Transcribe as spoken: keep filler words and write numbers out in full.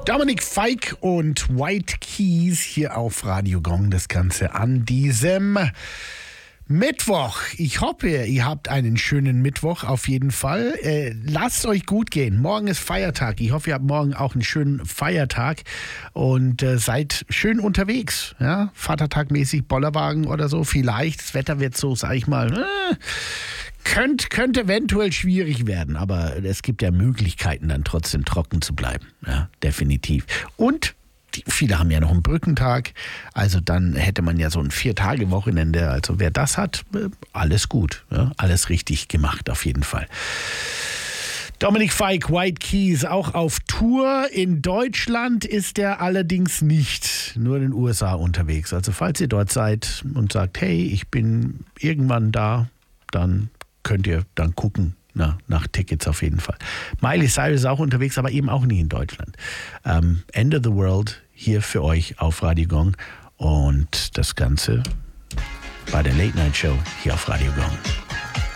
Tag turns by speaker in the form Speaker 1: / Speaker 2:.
Speaker 1: Dominic Fike und White Keys hier auf Radio Gong. Das Ganze an diesem Mittwoch. Ich hoffe, ihr habt einen schönen Mittwoch auf jeden Fall. Äh, lasst euch gut gehen. Morgen ist Feiertag. Ich hoffe, ihr habt morgen auch einen schönen Feiertag und äh, seid schön unterwegs. Ja? Vatertagmäßig Bollerwagen oder so. Vielleicht. Das Wetter wird so, sag ich mal, äh, Könnt, könnte eventuell schwierig werden, aber es gibt ja Möglichkeiten, dann trotzdem trocken zu bleiben. Ja, definitiv. Und die, viele haben ja noch einen Brückentag, also dann hätte man ja so ein Vier-Tage-Wochenende. Also wer das hat, alles gut. Ja, alles richtig gemacht auf jeden Fall. Dominic Fike, White Keys, auch auf Tour. In Deutschland ist er allerdings nicht, nur in den U S A unterwegs. Also falls ihr dort seid und sagt, hey, ich bin irgendwann da, dann könnt ihr dann gucken na, nach Tickets auf jeden Fall. Miley Cyrus ist auch unterwegs, aber eben auch nie in Deutschland. Ähm, End of the World hier für euch auf Radio Gong und das Ganze bei der Late Night Show hier auf Radio Gong.